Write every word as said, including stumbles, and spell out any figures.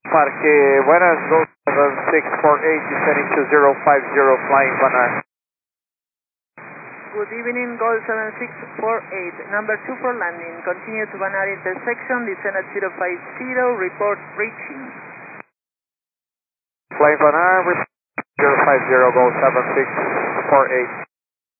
Parque Buenas, Go seven six four eight, descending to zero five zero, flying Vanar. Good evening, Gol seven six four eight, number two for landing. Continue to Vanar intersection, descend at zero five zero, report reaching. Flying Vanar, zero five zero, Go seven six four eight.